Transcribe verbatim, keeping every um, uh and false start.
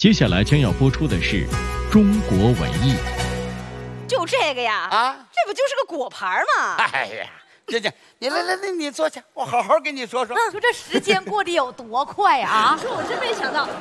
接下来将要播出的是中国文艺。 就这个呀？啊，这不就是个果盘吗？ 哎呀，姐姐，你来来来，你坐下，我好好跟你说说。 说这时间过得有多快啊！ 说我真没想到，